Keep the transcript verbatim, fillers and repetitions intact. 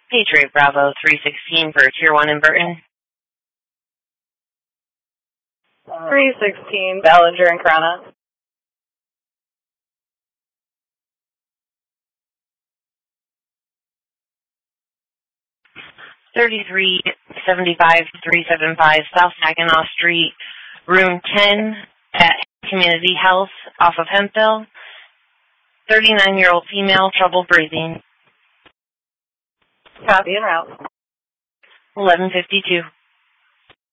Patriot Bravo three sixteen for Tier one in Burton. three sixteen, Ballinger and Corona. thirty-three seventy-five three seventy-five South Saginaw Street, room ten at Community Health off of Hempville. thirty-nine-year-old female, trouble breathing. Copy en route. eleven fifty-two.